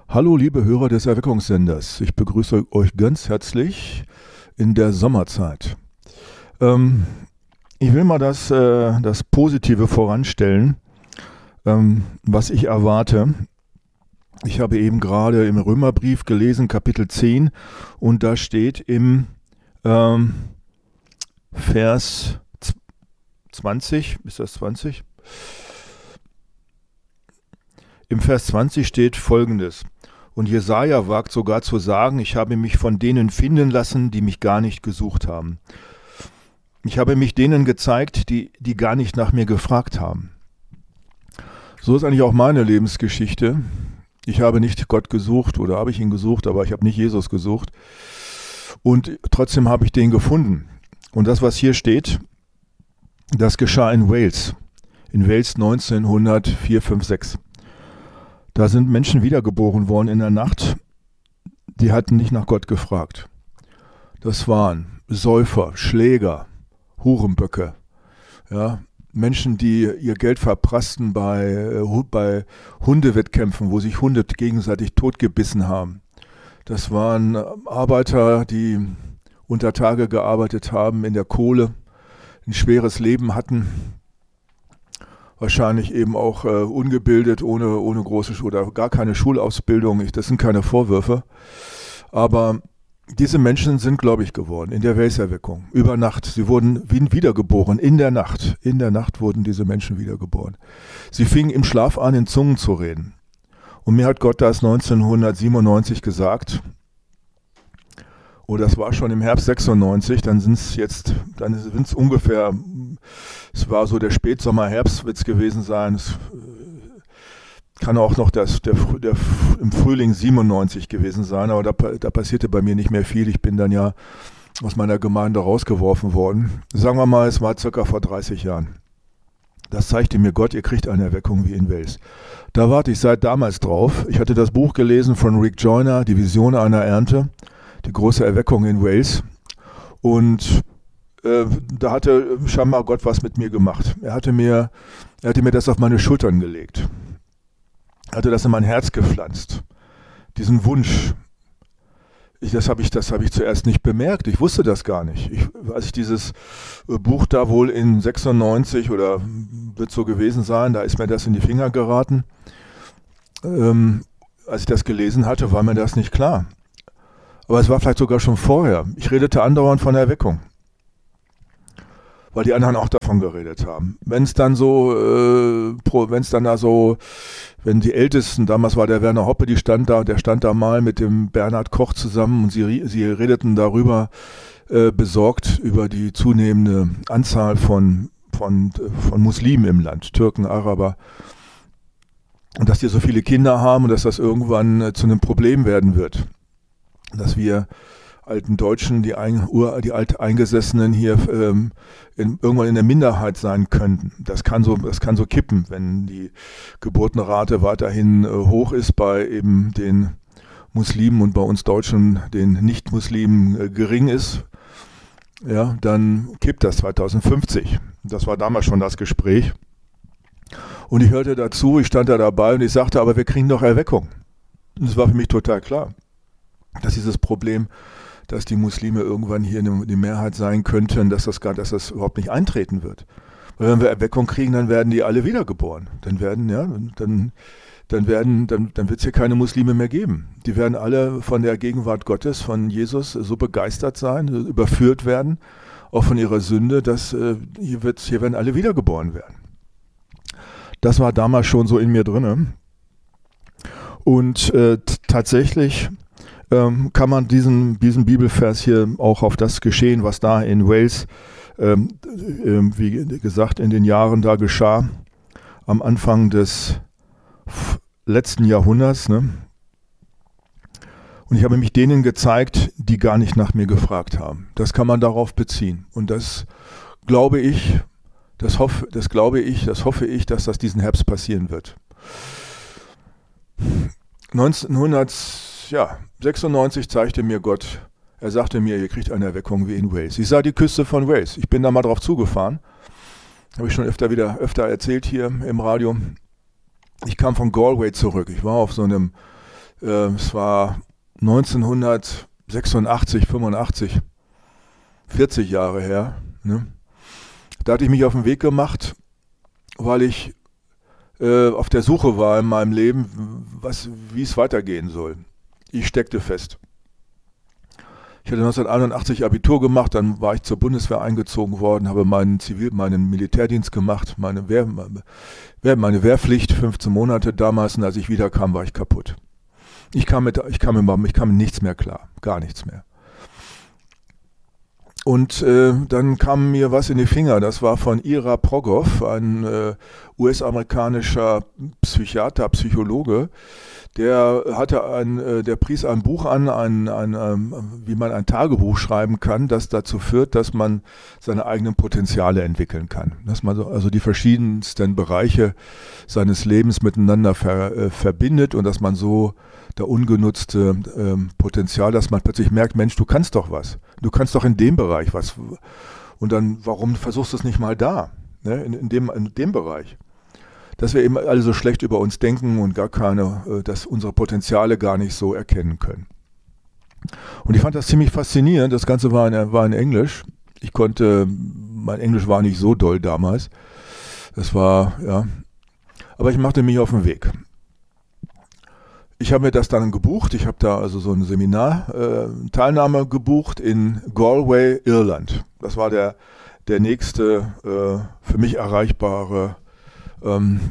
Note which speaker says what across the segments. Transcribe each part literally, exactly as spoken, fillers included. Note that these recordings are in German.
Speaker 1: Hallo liebe Hörer des Erweckungssenders, ich begrüße euch ganz herzlich in der Sommerzeit. Ähm, ich will mal das, äh, das Positive voranstellen, ähm, was ich erwarte. Ich habe eben gerade im Römerbrief gelesen, Kapitel zehn, und da steht im ähm, Vers zwanzig, ist das zwanzig? Im Vers zwanzig steht Folgendes: Und Jesaja wagt sogar zu sagen, ich habe mich von denen finden lassen, die mich gar nicht gesucht haben. Ich habe mich denen gezeigt, die, die gar nicht nach mir gefragt haben. So ist eigentlich auch meine Lebensgeschichte. Ich habe nicht Gott gesucht, oder habe ich ihn gesucht, aber ich habe nicht Jesus gesucht. Und trotzdem habe ich den gefunden. Und das, was hier steht, das geschah in Wales. In Wales neunzehnhundertvier, fünf, sechs. Da sind Menschen wiedergeboren worden in der Nacht, die hatten nicht nach Gott gefragt. Das waren Säufer, Schläger, Hurenböcke, ja, Menschen, die ihr Geld verprassten bei, äh, bei Hundewettkämpfen, wo sich Hunde gegenseitig totgebissen haben. Das waren Arbeiter, die unter Tage gearbeitet haben in der Kohle, ein schweres Leben hatten. Wahrscheinlich eben auch äh, ungebildet, ohne, ohne große oder gar keine Schulausbildung. Ich, das sind keine Vorwürfe. Aber diese Menschen sind gläubig geworden in der Wales-Erweckung. Über Nacht. Sie wurden wiedergeboren. In der Nacht. In der Nacht wurden diese Menschen wiedergeboren. Sie fingen im Schlaf an, in Zungen zu reden. Und mir hat Gott das neunzehnhundertsiebenundneunzig gesagt. Und das war schon im Herbst sechsundneunzig, dann sind es jetzt, dann sind es ungefähr, es war so der Spätsommer-Herbst wird es gewesen sein. Es kann auch noch das, der, der, im Frühling siebenundneunzig gewesen sein, aber da, da passierte bei mir nicht mehr viel. Ich bin dann ja aus meiner Gemeinde rausgeworfen worden. Sagen wir mal, es war circa vor dreißig Jahren. Das zeigte mir Gott, ihr kriegt eine Erweckung wie in Wales. Da warte ich seit damals drauf. Ich hatte das Buch gelesen von Rick Joyner, Die Vision einer Ernte. Die große Erweckung in Wales. Und äh, da hatte scheinbar Gott was mit mir gemacht. Er hatte mir, er hatte mir das auf meine Schultern gelegt. Er hatte das in mein Herz gepflanzt. Diesen Wunsch. Ich, das habe ich, das habe ich zuerst nicht bemerkt. Ich wusste das gar nicht. Ich, als ich dieses Buch da wohl in sechsundneunzig oder wird so gewesen sein, da ist mir das in die Finger geraten. Ähm, als ich das gelesen hatte, war mir das nicht klar. Aber es war vielleicht sogar schon vorher. Ich redete andauernd von der Erweckung. Weil die anderen auch davon geredet haben. Wenn es dann so, äh, wenn es dann da so, wenn die Ältesten, damals war der Werner Hoppe, die stand da, der stand da mal mit dem Bernhard Koch zusammen und sie, sie redeten darüber, äh, besorgt über die zunehmende Anzahl von, von, von Muslimen im Land, Türken, Araber. Und dass die so viele Kinder haben und dass das irgendwann äh, zu einem Problem werden wird. Dass wir alten Deutschen, die, ein, Ur, die Alteingesessenen hier ähm, in, irgendwann in der Minderheit sein könnten. Das kann so, das kann so kippen, wenn die Geburtenrate weiterhin äh, hoch ist bei eben den Muslimen und bei uns Deutschen den Nicht-Muslimen äh, gering ist. Ja, dann kippt das zweitausendfünfzig. Das war damals schon das Gespräch. Und ich hörte dazu, ich stand da dabei und ich sagte, aber wir kriegen doch Erweckung. Und das war für mich total klar. Dass dieses Problem, dass die Muslime irgendwann hier die Mehrheit sein könnten, dass das gar, dass das überhaupt nicht eintreten wird. Weil wenn wir Erweckung kriegen, dann werden die alle wiedergeboren. Dann werden, ja, dann, dann werden, dann, dann wird es hier keine Muslime mehr geben. Die werden alle von der Gegenwart Gottes, von Jesus so begeistert sein, überführt werden, auch von ihrer Sünde, dass äh, hier wird, hier werden alle wiedergeboren werden. Das war damals schon so in mir drinne. Und äh, t- tatsächlich Ähm, kann man diesen, diesen Bibelvers hier auch auf das Geschehen, was da in Wales, ähm, äh, wie gesagt, in den Jahren da geschah, am Anfang des letzten Jahrhunderts. Ne? Und ich habe mich denen gezeigt, die gar nicht nach mir gefragt haben. Das kann man darauf beziehen. Und das glaube ich, das hoffe, das glaube ich, das hoffe ich, dass das diesen Herbst passieren wird. neunzehnhundertsechsundneunzig zeigte mir Gott, er sagte mir, ihr kriegt eine Erweckung wie in Wales. Ich sah die Küste von Wales. Ich bin da mal drauf zugefahren. Habe ich schon öfter wieder öfter erzählt hier im Radio. Ich kam von Galway zurück. Ich war auf so einem Äh, es war neunzehnhundertsechsundachtzig, fünfundachtzig, vierzig Jahre her. Ne? Da hatte ich mich auf den Weg gemacht, weil ich äh, auf der Suche war in meinem Leben, was, wie es weitergehen soll. Ich steckte fest. Ich hatte neunzehnhunderteinundachtzig Abitur gemacht, dann war ich zur Bundeswehr eingezogen worden, habe meinen Zivil, meinen Militärdienst gemacht, meine, Wehr, meine Wehrpflicht, fünfzehn Monate damals, und als ich wiederkam, war ich kaputt. Ich kam mit, ich kam mit, ich kam mit nichts mehr klar, gar nichts mehr. Und äh, dann kam mir was in die Finger, das war von Ira Progoff, ein äh, U S-amerikanischer Psychiater, Psychologe. Der hatte ein, äh, der pries ein Buch an, ein, ein, ähm, wie man ein Tagebuch schreiben kann, das dazu führt, dass man seine eigenen Potenziale entwickeln kann. Dass man so, also die verschiedensten Bereiche seines Lebens miteinander ver, äh, verbindet und dass man so der ungenutzte ähm, Potenzial, dass man plötzlich merkt, Mensch, du kannst doch was. Du kannst doch in dem Bereich was. Und dann, warum versuchst du es nicht mal da, ne? in, in, dem, in dem Bereich? Dass wir eben alle so schlecht über uns denken und gar keine, äh, dass unsere Potenziale gar nicht so erkennen können. Und ich fand das ziemlich faszinierend. Das Ganze war in, war in Englisch. Ich konnte, mein Englisch war nicht so doll damals. Das war, ja. Aber ich machte mich auf den Weg. Ich habe mir das dann gebucht. Ich habe da also so ein Seminar, äh, Teilnahme gebucht in Galway, Irland. Das war der, der nächste äh, für mich erreichbare ähm,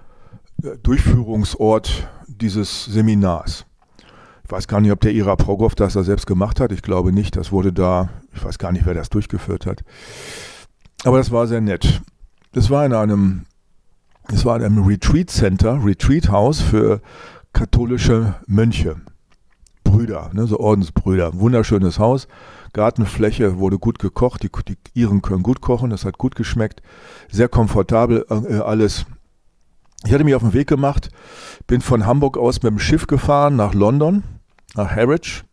Speaker 1: Durchführungsort dieses Seminars. Ich weiß gar nicht, ob der Ira Progoff das da selbst gemacht hat. Ich glaube nicht. Das wurde da, ich weiß gar nicht, wer das durchgeführt hat. Aber das war sehr nett. Das war in einem, das war in einem Retreat Center, Retreat House für katholische Mönche, Brüder, ne, so Ordensbrüder. Wunderschönes Haus, Gartenfläche, wurde gut gekocht, die, die Iren können gut kochen, das hat gut geschmeckt, sehr komfortabel äh, alles. Ich hatte mich auf den Weg gemacht, bin von Hamburg aus mit dem Schiff gefahren nach London, nach Harwich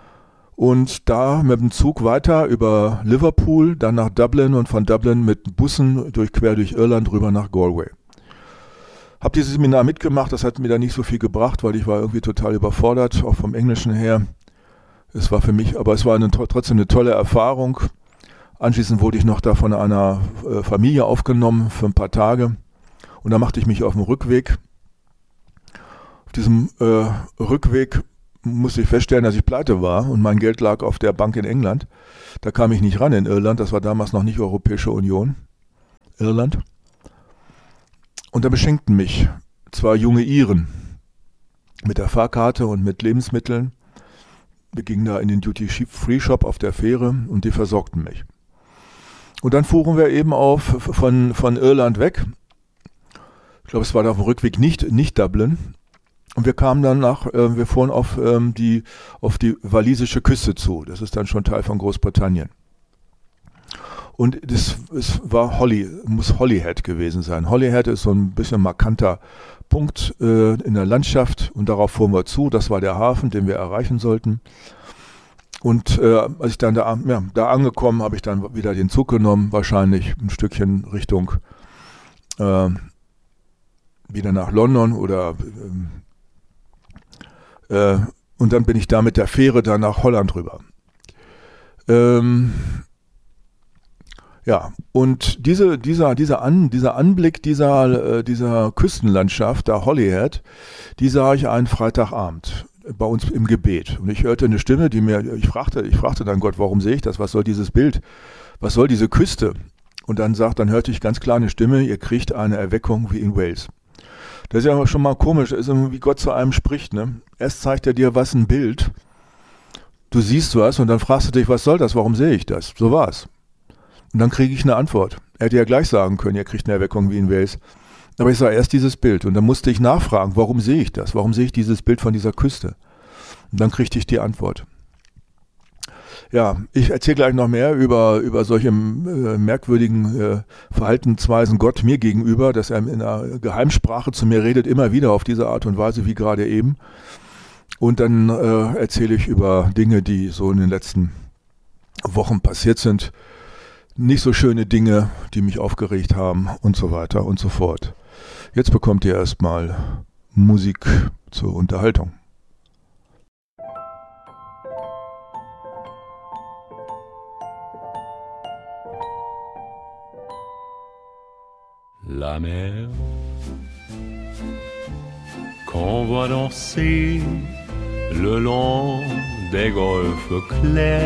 Speaker 1: und da mit dem Zug weiter über Liverpool, dann nach Dublin und von Dublin mit Bussen durch, quer durch Irland rüber nach Galway. Habe dieses Seminar mitgemacht, das hat mir da nicht so viel gebracht, weil ich war irgendwie total überfordert, auch vom Englischen her. Es war für mich, aber es war eine, trotzdem eine tolle Erfahrung. Anschließend wurde ich noch da von einer äh, Familie aufgenommen für ein paar Tage und da machte ich mich auf den Rückweg. Auf diesem äh, Rückweg musste ich feststellen, dass ich pleite war und mein Geld lag auf der Bank in England. Da kam ich nicht ran in Irland, das war damals noch nicht Europäische Union, Irland. Und da beschenkten mich zwei junge Iren mit der Fahrkarte und mit Lebensmitteln. Wir gingen da in den Duty-Free-Shop auf der Fähre und die versorgten mich. Und dann fuhren wir eben auf von, von Irland weg. Ich glaube, es war da auf dem Rückweg nicht, nicht Dublin. Und wir kamen dann nach, äh, wir fuhren auf, ähm, die, auf die walisische Küste zu. Das ist dann schon Teil von Großbritannien. Und das, es war Holly, muss Holyhead gewesen sein. Holyhead ist so ein bisschen markanter Punkt äh, in der Landschaft und darauf fuhren wir zu. Das war der Hafen, den wir erreichen sollten. Und äh, als ich dann da, ja, da angekommen, habe ich dann wieder den Zug genommen, wahrscheinlich ein Stückchen Richtung äh, wieder nach London oder äh, äh, und dann bin ich da mit der Fähre dann nach Holland rüber. Ähm, Ja, und diese, dieser, dieser, An, dieser Anblick dieser, äh, dieser Küstenlandschaft, da Holyhead, die sah ich einen Freitagabend bei uns im Gebet. Und ich hörte eine Stimme, die mir, ich fragte, ich fragte dann Gott, warum sehe ich das? Was soll dieses Bild? Was soll diese Küste? Und dann sagt, dann hörte ich ganz klar eine Stimme, ihr kriegt eine Erweckung wie in Wales. Das ist ja schon mal komisch, das ist wie Gott zu einem spricht, ne? Erst zeigt er dir was, ein Bild, du siehst was und dann fragst du dich, was soll das? Warum sehe ich das? So war's. Und dann kriege ich eine Antwort. Er hätte ja gleich sagen können, ihr kriegt eine Erweckung wie in Wales. Aber ich sah erst dieses Bild und dann musste ich nachfragen, warum sehe ich das? Warum sehe ich dieses Bild von dieser Küste? Und dann kriegte ich die Antwort. Ja, ich erzähle gleich noch mehr über, über solche äh, merkwürdigen äh, Verhaltensweisen Gott mir gegenüber, dass er in einer Geheimsprache zu mir redet, immer wieder auf diese Art und Weise wie gerade eben. Und dann äh, erzähle ich über Dinge, die so in den letzten Wochen passiert sind. Nicht so schöne Dinge, die mich aufgeregt haben und so weiter und so fort. Jetzt bekommt ihr erstmal Musik zur Unterhaltung.
Speaker 2: la mer qu'on voit danser le long des golfes clairs.